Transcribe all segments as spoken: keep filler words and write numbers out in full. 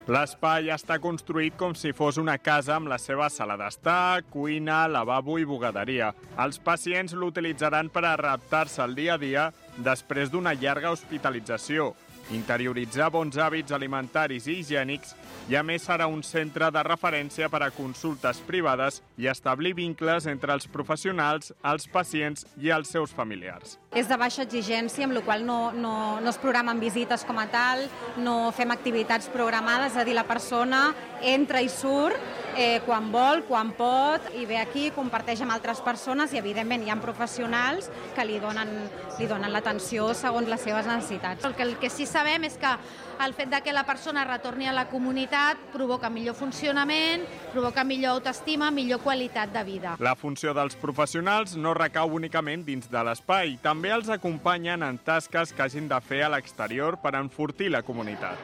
L'espai està construït com si fos una casa amb la seva sala d'estar, cuina, lavabo i bugaderia. Els pacients l'utilitzaran per adaptar-se al dia a dia després d'una llarga hospitalització, interioritzar bons hàbits alimentaris i higiènics i a més serà un centre de referència per a consultes privades i establir vincles entre els professionals, els pacients i els seus familiars. És de baixa exigència, amb la qual no, no, no es programen visites com a tal, no fem activitats programades, és a dir, la persona entra i surt eh, quan vol, quan pot, i ve aquí, comparteix amb altres persones i, evidentment, hi ha professionals que li donen, li donen l'atenció segons les seves necessitats. El que, el que sí sabem és que el fet de que la persona retorni a la comunitat provoca millor funcionament, provoca millor autoestima, millor qualitat de vida. La funció dels professionals no recau únicament dins de l'espai, també els acompanyen en tasques que hagin de fer a l'exterior per enfortir la comunitat.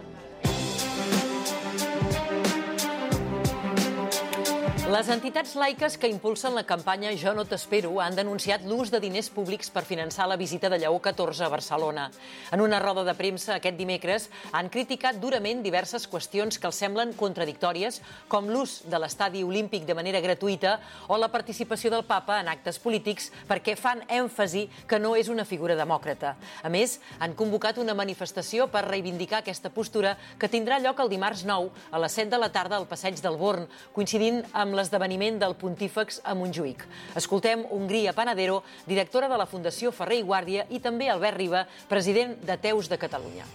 Les entitats laiques que impulsen la campanya Jo no t'espero han denunciat l'ús de diners públics per finançar la visita de Lleó catorze a Barcelona. En una roda de premsa aquest dimecres han criticat durament diverses qüestions que els semblen contradictòries, com l'ús de l'estadi olímpic de manera gratuïta o la participació del papa en actes polítics perquè fan èmfasi que no és una figura demòcrata. A més, han convocat una manifestació per reivindicar aquesta postura que tindrà lloc el dimarts nou a les set de la tarda al Passeig del Born, coincidint amb l'esdeveniment del Pontífex a Montjuïc. Escoltem Hongria Panadero, directora de la Fundació Ferrer i Guàrdia, i també Albert Riba, president d'Ateus de Catalunya.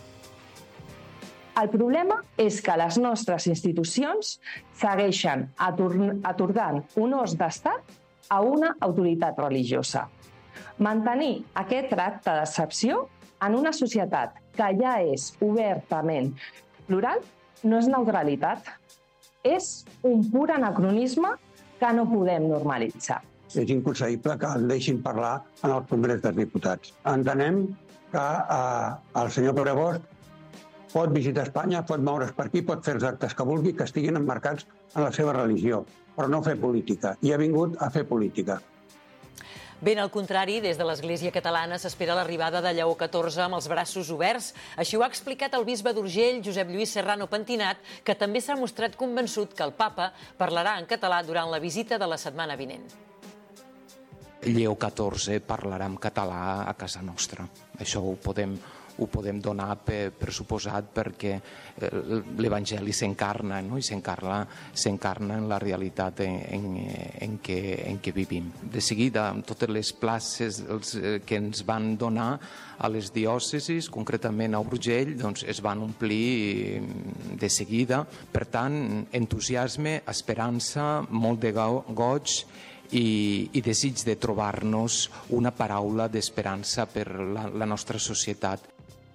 El problema és que les nostres institucions segueixen atorgant honors d'estat a una autoritat religiosa. Mantenir aquest tracte d'excepció en una societat que ja és obertament plural no és neutralitat. És un pur anacronisme que no podem normalitzar. És inconcebible que el deixin parlar en el Congrés dels Diputats. Entenem que eh, el senyor Pere Bosch pot visitar Espanya, pot moure's per aquí, pot fer els actes que vulgui, que estiguin emmarcats en la seva religió, però no fer política. I ha vingut a fer política. Ben al contrari, des de l'Església Catalana s'espera l'arribada de Lleó catorze amb els braços oberts. Així ho ha explicat el bisbe d'Urgell, Josep Lluís Serrano Pentinat, que també s'ha mostrat convençut que el papa parlarà en català durant la visita de la setmana vinent. Lleó catorze parlarà en català a casa nostra. Això ho podem ho podem donar per, per suposat perquè l'Evangeli s'encarna, no? I s'encarna, s'encarna en la realitat en, en, en, què, en què vivim. De seguida, amb totes les places els, que ens van donar a les diòcesis, concretament a Urgell, doncs es van omplir de seguida. Per tant, entusiasme, esperança, molt de goig i, i desig de trobar-nos una paraula d'esperança per la, la nostra societat.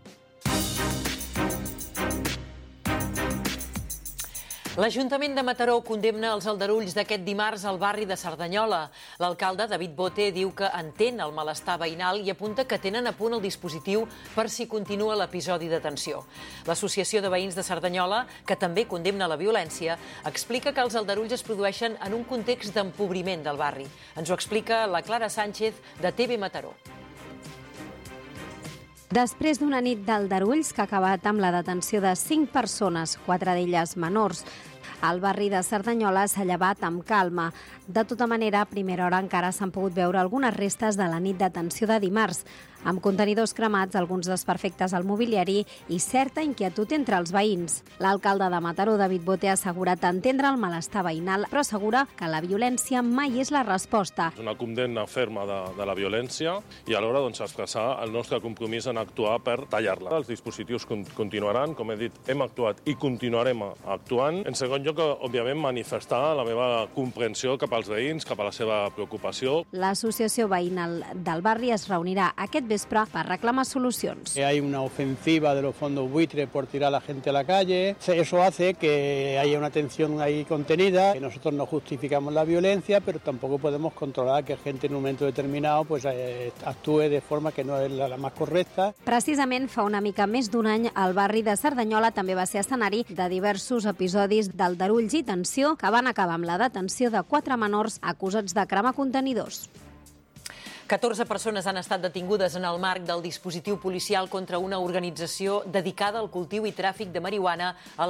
L'Ajuntament de Mataró condemna els aldarulls d'aquest dimarts al barri de Cerdanyola. L'alcalde, David Bote, diu que entén el malestar veïnal i apunta que tenen a punt el dispositiu per si continua l'episodi de tensió. L'Associació de Veïns de Cerdanyola, que també condemna la violència, explica que els aldarulls es produeixen en un context d'empobriment del barri. Ens ho explica la Clara Sánchez, de T V Mataró. Després d'una nit d'aldarulls que ha acabat amb la detenció de cinc persones, quatre d'elles menors, el barri de Cerdanyola s'ha llevat amb calma. De tota manera, a primera hora encara s'han pogut veure algunes restes de la nit de tensió de dimarts, amb contenidors cremats, alguns desperfectes al mobiliari i certa inquietud entre els veïns. L'alcalde de Mataró, David Bote, ha assegurat entendre el malestar veïnal, però assegura que la violència mai és la resposta. Una condemna ferma de, de la violència i alhora doncs, expressar el nostre compromís en actuar per tallar-la. Els dispositius continuaran, com he dit, hem actuat i continuarem actuant. En segon lloc, òbviament, manifestar la meva comprensió cap als veïns, cap a la seva preocupació. L'associació veïnal del barri es reunirà aquest vespre per reclamar solucions. Hay una ofensiva de los fondos buitre por tirar a la gente a la calle. Eso hace que haya una tensión ahí contenida. Nosotros no justificamos la violencia, pero tampoco podemos controlar que gente en un momento determinado pues, eh, actúe de forma que no es la, la más correcta. Precisament fa una mica més d'un any el barri de Cerdanyola també va ser escenari de diversos episodis d'aldarulls i tensió que van acabar amb la detenció de quatre menors acusats de cremar contenidors. catorze persones han estat detingudes en el marc del dispositiu policial contra una organització dedicada al cultiu i tràfic de marihuana a